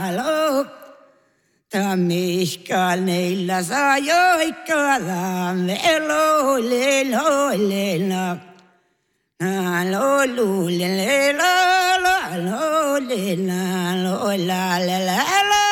lo. Tamishka neila sa yoikala me lo le na. Na lo lu le la lo le na lo la la la la.